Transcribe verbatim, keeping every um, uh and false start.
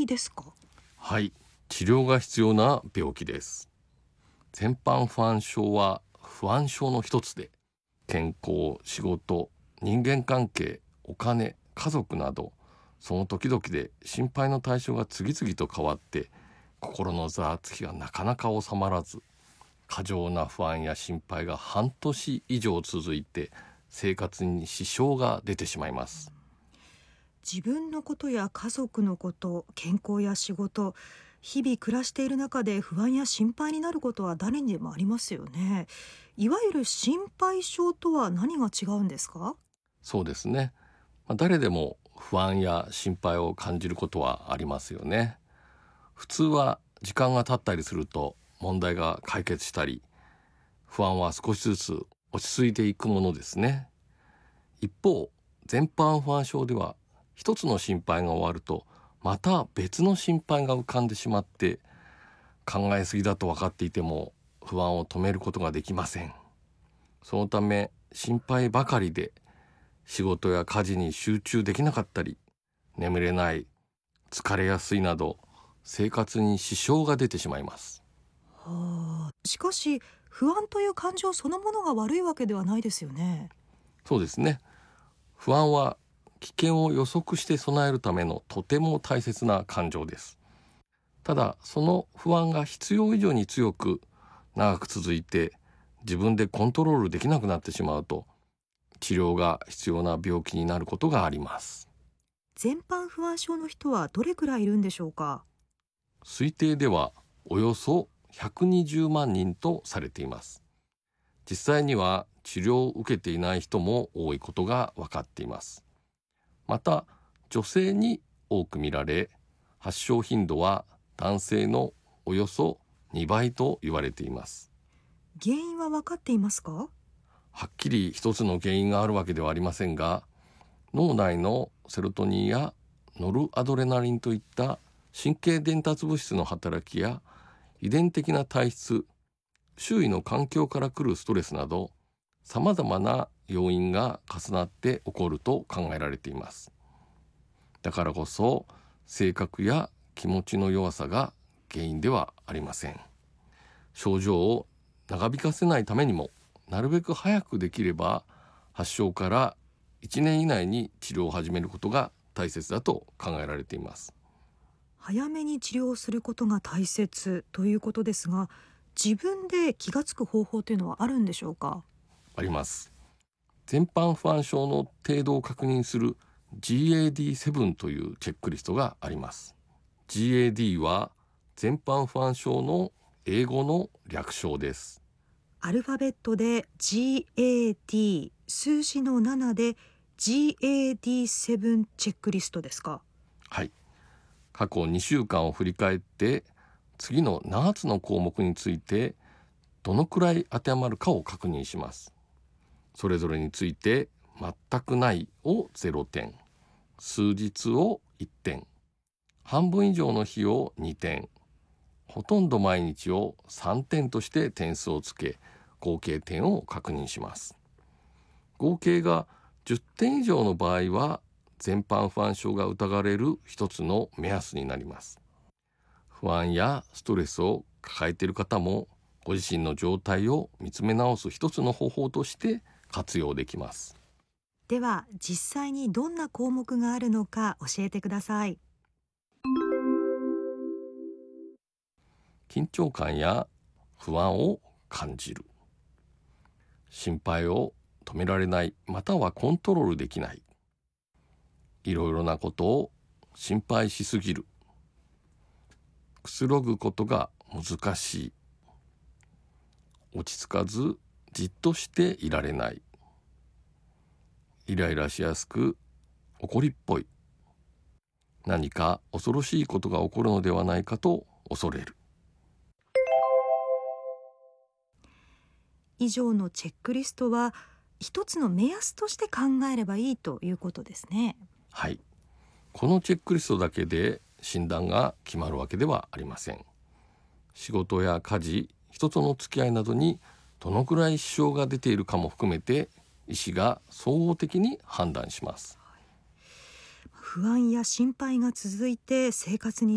ですか？ はい、治療が必要な病気です。全般不安症は不安症の一つで、健康、仕事、人間関係、お金、家族など、その時々で心配の対象が次々と変わって、心のざわつきがなかなか収まらず、過剰な不安や心配が半年以上続いて、生活に支障が出てしまいます。 自分のことや家族のこと、健康や仕事、日々暮らしている中で不安や心配になることは誰にでもありますよね。いわゆる心配性とは何が違うんですか？ そうですね。まあ誰でも不安や心配を感じることはありますよね。普通は時間が経ったりすると問題が解決したり、不安は少しずつ落ち着いていくものですね。一方、全般不安症では一つの心配が終わるとまた別の心配が浮かんでしまって、考えすぎだと分かっていても不安を止めることができません。そのため心配ばかりで仕事や家事に集中できなかったり、眠れない、疲れやすいなど生活に支障が出てしまいます。 はあ、しかし不安という感情そのものが悪いわけではないですよね。 そうですね。不安は危険を予測して備えるためのとても大切な感情です。ただ、その不安が必要以上に強く長く続いて自分でコントロールできなくなってしまうと、治療が必要な病気になることがあります。 全般不安症の人はどれくらいいるんでしょうか？ 推定ではおよそひゃくにじゅうまんにんとされています。実際には治療を受けていない人も多いことが分かっています。また、女性に多く見られ、発症頻度は男性のおよそにばいと言われています。 原因は分かっていますか？ はっきり一つの原因があるわけではありませんが、脳内のセロトニンやノルアドレナリンといった神経伝達物質の働きや遺伝的な体質、周囲の環境から来るストレスなど、さまざまな要因が重なって起こると考えられています。だからこそ、性格や気持ちの弱さが原因ではありません。症状を長引かせないためにも、なるべく早くできれば発症からいちねん以内に治療を始めることが大切だと考えられています。 早めに治療をすることが大切ということですが、自分で気がつく方法というのはあるんでしょうか？ あります。全般不安症の程度を確認する ジーエーディーセブン というチェックリストがあります。ジーエーディー は全般不安症の英語の略称です。 アルファベットで ジーエーディー、 数字のななで ジーエーディーセブン チェックリストですか？ はい。過去にしゅうかんを振り返って、次のななつの項目についてどのくらい当てはまるかを確認します。それぞれについて全くないをゼロてん、数日をいってん、半分以上の日をにてん、ほとんど毎日をさんてんとして点数をつけ、合計点を確認します。合計がじゅってん以上の場合は全般不安症が疑われる一つの目安になります。不安やストレスを抱えている方も、ご自身の状態を見つめ直す一つの方法として活用できます。 では実際にどんな項目があるのか教えてください。 緊張感や不安を感じる、心配を止められないまたはコントロールできない、いろいろなことを心配しすぎる、くつろぐことが難しい、落ち着かずじっとしていられない、イライラしやすく怒りっぽい、何か恐ろしいことが起こるのではないかと恐れる。 以上のチェックリストは一つの目安として考えればいいということですね。 はい。このチェックリストだけで診断が決まるわけではありません。仕事や家事、人との付き合いなどにどのくらい支障が出ているかも含めて、医師が総合的に判断します。 不安や心配が続いて生活に